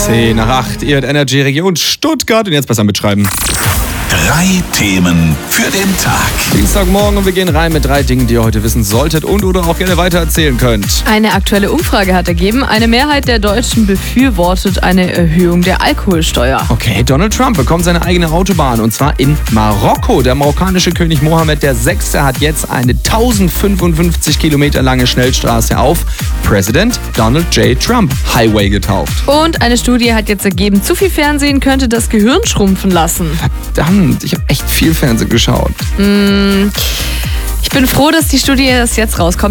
10 nach 8. Ihr hört Energy Region Stuttgart und jetzt besser mitschreiben. 3 Themen für den Tag. Dienstagmorgen und wir gehen rein mit 3 Dingen, die ihr heute wissen solltet und oder auch gerne weitererzählen könnt. Eine aktuelle Umfrage hat ergeben, eine Mehrheit der Deutschen befürwortet eine Erhöhung der Alkoholsteuer. Okay, Donald Trump bekommt seine eigene Autobahn und zwar in Marokko. Der marokkanische König Mohammed VI. Hat jetzt eine 1055 Kilometer lange Schnellstraße auf President Donald J. Trump Highway getauft. Und eine Studie hat jetzt ergeben, zu viel Fernsehen könnte das Gehirn schrumpfen lassen. Verdammt, ich habe echt viel Fernsehen geschaut. Ich bin froh, dass die Studie erst jetzt rauskommt.